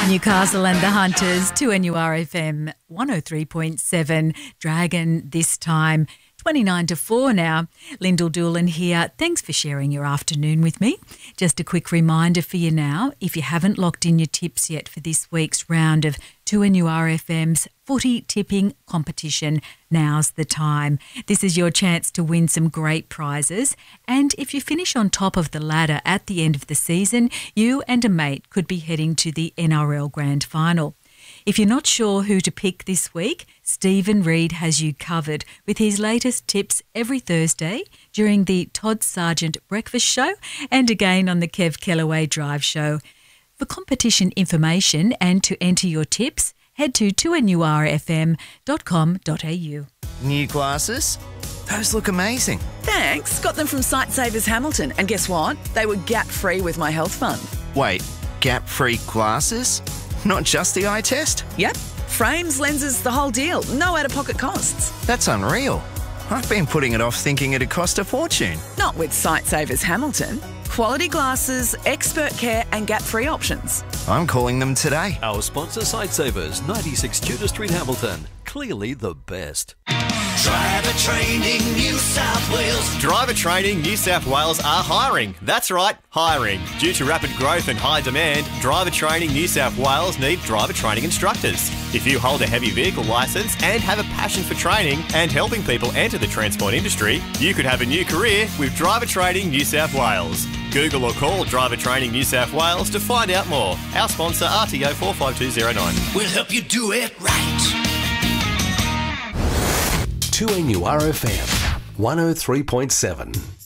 Newcastle and the Hunters, 2NURFM 103.7. Dragon this time, 29 to 4 now. Lyndall Doolan here. Thanks for sharing your afternoon with me. Just a quick reminder for you now, if you haven't locked in your tips yet for this week's round of 2NURFM's footy tipping competition, now's the time. This is your chance to win some great prizes, and if you finish on top of the ladder at the end of the season, you and a mate could be heading to the NRL Grand Final. If you're not sure who to pick this week, Stephen Reid has you covered with his latest tips every Thursday during the Todd Sargent Breakfast Show and again on the Kev Kellaway Drive Show. For competition information and to enter your tips, head to 2NURFM.com.au. New glasses? Those look amazing. Thanks. Got them from Sightsavers Hamilton. And guess what? They were gap-free with my health fund. Wait, gap-free glasses? Not just the eye test? Yep. Frames, lenses, the whole deal. No out-of-pocket costs. That's unreal. I've been putting it off thinking it'd cost a fortune. Not with Sightsavers Hamilton. Quality glasses, expert care and gap-free options. I'm calling them today. Our sponsor, Sightsavers, 96 Tudor Street, Hamilton. Clearly the best. Driver Training New South Wales. Driver Training New South Wales are hiring. That's right, hiring. Due to rapid growth and high demand, Driver Training New South Wales need driver training instructors. If you hold a heavy vehicle licence and have a passion for training and helping people enter the transport industry, you could have a new career with Driver Training New South Wales. Google or call Driver Training New South Wales to find out more. Our sponsor, RTO 45209. We'll help you do it right. 2NURFM 103.7.